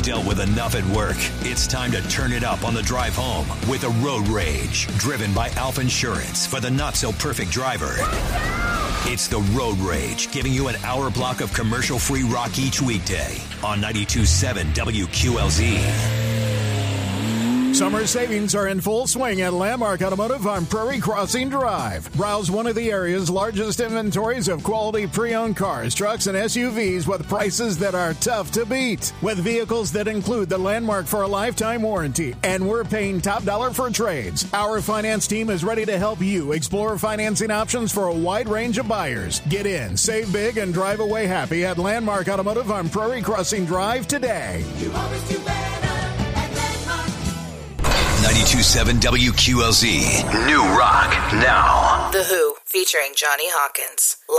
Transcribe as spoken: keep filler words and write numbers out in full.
dealt with enough at work. It's time to turn it up on the drive home with a Road Rage, driven by Alf Insurance for the not-so-perfect driver. It's the Road Rage, giving you an hour block of commercial-free rock each weekday on ninety-two point seven W Q L Z. Summer savings are in full swing at Landmark Automotive on Prairie Crossing Drive. Browse one of the area's largest inventories of quality pre-owned cars, trucks, and S U Vs with prices that are tough to beat. With vehicles that include the Landmark for a lifetime warranty, and we're paying top dollar for trades. Our finance team is ready to help you explore financing options for a wide range of buyers. Get in, save big, and drive away happy at Landmark Automotive on Prairie Crossing Drive today. You always do better. ninety-two point seven W Q L Z. New rock now. The Who, featuring Johnny Hawkins.